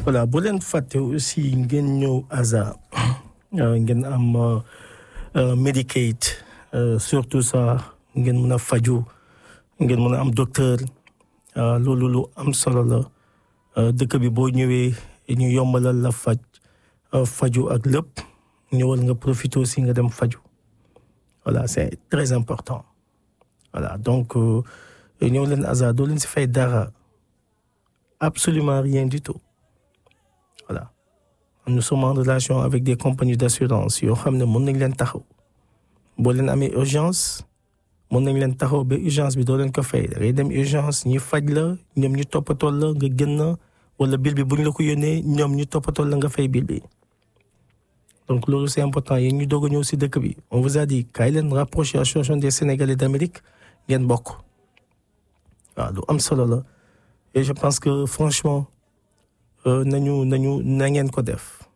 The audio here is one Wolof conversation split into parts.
voilà bu leen fàtte aussi ngeen ñëw ASA ngeen am Medicaid surtout ça ngeen mën a faju ngeen mën a am docteur loolu lu am solo la dëkk bi boo ñëwee ñu yombalal la faju ak lépp ñëwal nga profité aussi nga dem faju voilà c'est très important voilà donc ñëw leen ASA doo leen si fay dara absolument rien du tout voilà nous sommes en relation avec des compagnies d'assurance yoo xam ne mën nañ leen taxaw boo leen amee urgence mën nañ leen taxaw ba urgence bi doo leen ko fay da ngay dem urgence ñi faj la ñoom ñu toppatoo la nga génn wala bill bi bu ñu la ko yónnee ñoom ñu toppatoo la nga fay bill bi donc loolu c'est important yéen ñu doog a ñëw si dëkk bi on vous a dit kaay leen rapprocher association des Sénégalais d'Amérique ngeen bokk waaw lu am solo la et je pense que franchement na ngeen ko def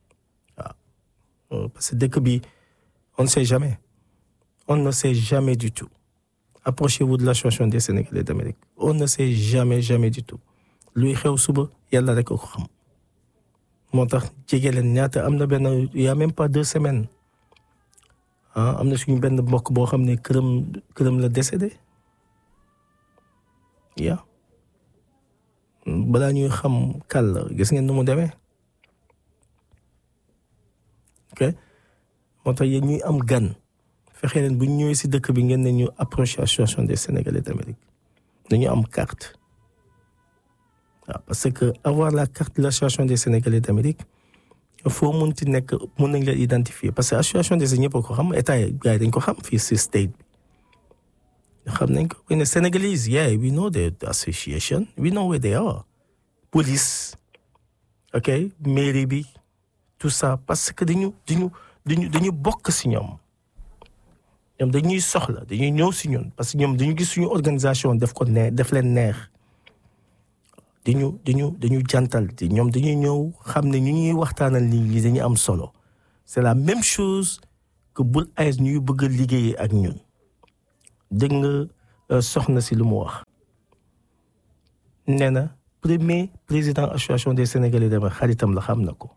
waaw parce que dëkk bi on ne sait jamais on ne sait jamais du tout approchez-vous de l'association des Sénégalais d'Amérique on ne sait jamais du tout luy xew suba yàlla rek ko xam moo tax jege leen ñaata am na benn il y a même pas 2 semaines am na suñu benn mbokk boo xam ne këram la décédé yaa balaa ñuy xam kàll gis ngeen nu mu demee ok moo tax yéen ñuy am gan fexe leen bu ñu ñëwee si dëkk bi ngeen ne ñu approché association des Sénégalais d'Amérique dañu am carte waaw parce que avoir la carte de l'association des Sénégalais d'Amérique foo munti nekk mun nañ la identifier parce que association des ñëpp ko xam état yi gars yi dañ ko xam fii si state bi xam nañ ko ne Sénégalese yeah we know the association we know where they are police ok mairie bi tout ça parce que dañu bokk si ñoom dañuy soxla dañuy ñëw si ñun parce que ñoom dañu gis suñu organisation def leen neex dañu jantal ñoom dañuy ñëw xam ne ñu ñuy waxtaanal nit ñi dañuy am solo c'est la même chose que Bull Eyes ñuy bëgg a liggéeyee ak ñun dégg nga soxna si lu mu wax nee na premier président association des Sénégalais d'Amérique xaritam la xam na ko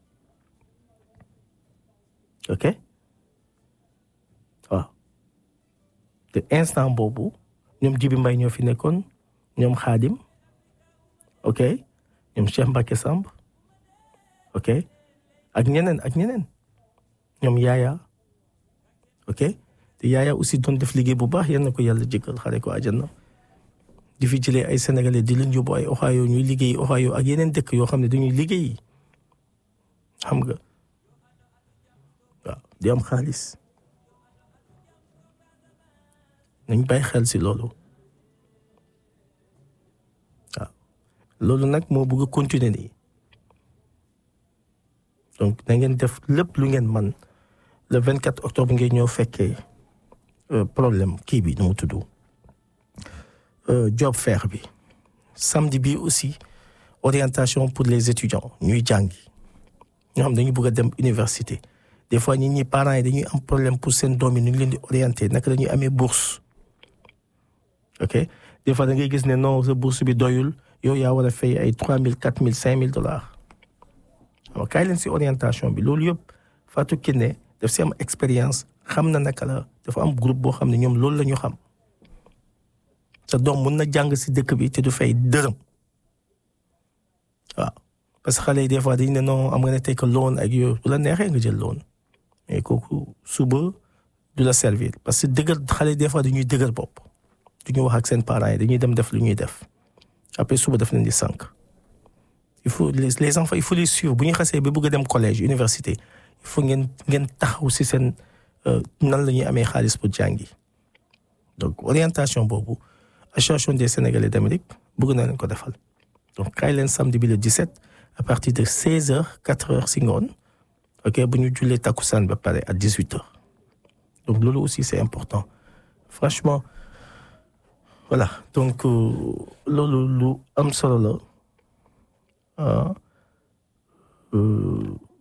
ok waaw te instant boobu ñoom Jibi Mbay ñoo fi nekkoon ñoom Xaadim ok ñoom Cheikh Mbacké Samb ok ak ñeneen ñoom Yaaya ok te Yaaya aussi doon def liggéey bu baax yal na ko yàlla jëkkal xare ko àjjana di fi jëlee ay Sénégalais di leen yóbbu ay Ohio ñuy liggéey Ohio ak yeneen dëkk yoo xam ne dañuy liggéey xam nga waaw di am xaalis nañ bàyyi xel si loolu waaw loolu nag moo bëgg a continuer nii donc na ngeen def lépp lu ngeen man le 24 octobre ngeen ñëw fekkee problème kii bi nu mu tudd job fair bi samedi bi aussi orientation pour les étudiants ñuy jàngi ñoo xam dañu bëgg a dem université des fois ñi parents yi dañuy am problème pour seen doom yi nu ñu leen di orienter naka dañuy amee bourse ok des fois da ngay gis ne non sa bourse bi doyul yow yaa war a fay ay 3000 4000 5000 dollars waaw kaay leen si orientation bi loolu yëpp Fatou Kiné daf si am expérience xam na naka la dafa am groupe boo xam ne ñoom loolu la ñu xam sa doom mun na jàng si dëkk bi te du fay dërëm waaw parce que xale yi des fois dañu ne non am nga ne tey que loan ak yooyu bu la neexee nga jël loan mais kooku suba du la servir parce que dëgër xale yi des fois dañuy dëgër bopp du ñu wax ak seen parents yi dañuy dem def lu ñuy def après suba daf leen di sànq il faut les enfants il faut les suivre bu ñu xasee ba bëgg a dem collège université il faut ngeen taxaw si seen nan la ñuy amee xaalis pour jàngi donc orientation boobu association des Sénégalais d'Amérique bëgg na leen ko defal donc kaay leen samedi bi le 17 à partir de 16h 4h si ngoon ok bu ñu jullee takkusaan ba pare à 18h donc loolu aussi c'est important franchement voilà donc loolu lu am solo la